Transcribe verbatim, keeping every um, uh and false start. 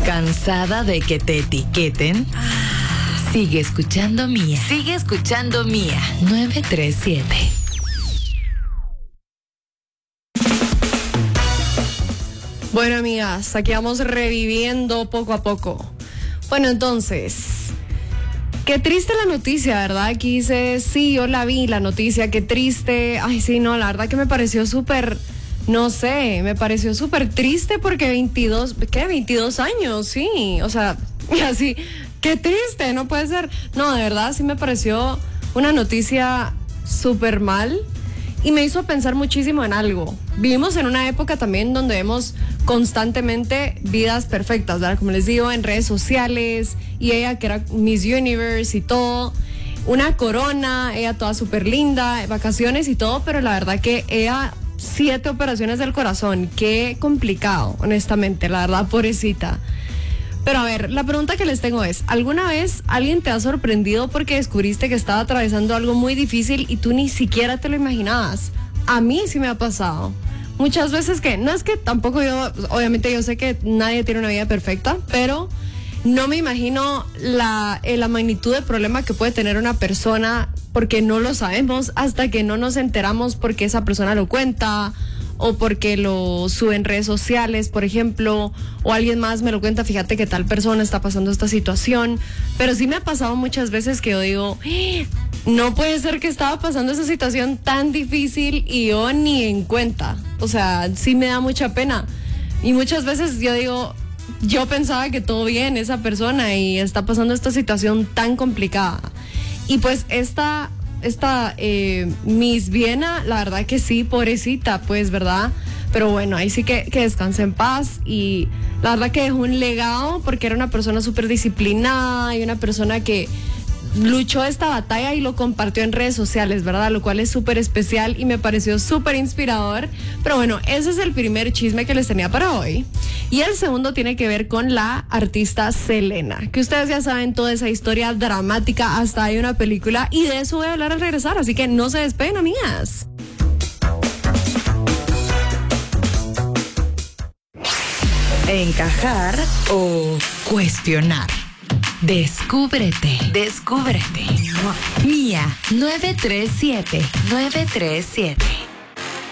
¿Cansada de que te etiqueten? Sigue escuchando Mía. Sigue escuchando Mía. nueve tres siete. Bueno, amigas, aquí vamos reviviendo poco a poco. Bueno, entonces, qué triste la noticia, ¿verdad? Aquí dice, sí, yo la vi, la noticia, qué triste. Ay, sí, no, la verdad que me pareció súper, no sé, me pareció súper triste porque veintidós, ¿qué? veintidós años, sí. O sea, así, qué triste, no puede ser. No, de verdad, sí me pareció una noticia súper mal. Y me hizo pensar muchísimo en algo. Vivimos en una época también donde vemos constantemente vidas perfectas, ¿verdad? Como les digo, en redes sociales, y ella que era Miss Universe y todo, una corona, ella toda súper linda, vacaciones y todo, pero la verdad que ella, siete operaciones del corazón, qué complicado, honestamente, la verdad, pobrecita. Pero a ver, la pregunta que les tengo es, ¿alguna vez alguien te ha sorprendido porque descubriste que estaba atravesando algo muy difícil y tú ni siquiera te lo imaginabas? A mí sí me ha pasado. Muchas veces que, no es que tampoco yo, obviamente yo sé que nadie tiene una vida perfecta, pero no me imagino la, la magnitud de problema que puede tener una persona porque no lo sabemos hasta que no nos enteramos porque esa persona lo cuenta, o porque lo sube en redes sociales, por ejemplo, o alguien más me lo cuenta, fíjate que tal persona está pasando esta situación. Pero sí me ha pasado muchas veces que yo digo, no puede ser que estaba pasando esa situación tan difícil y yo ni en cuenta. O sea, sí me da mucha pena. Y muchas veces yo digo, yo pensaba que todo bien, esa persona, y está pasando esta situación tan complicada. Y pues esta... Esta eh, Miss Viena, la verdad que sí, pobrecita, pues, ¿verdad? Pero bueno, ahí sí que, que descanse en paz. Y la verdad que dejó un legado porque era una persona súper disciplinada y una persona que luchó esta batalla y lo compartió en redes sociales, ¿verdad? Lo cual es súper especial y me pareció súper inspirador. Pero bueno, ese es el primer chisme que les tenía para hoy. Y el segundo tiene que ver con la artista Selena, que ustedes ya saben toda esa historia dramática, hasta hay una película, y de eso voy a hablar al regresar, así que no se despeguen, amigas. Encajar o cuestionar. Descúbrete, descúbrete. Mía, nueve tres siete, nueve tres siete.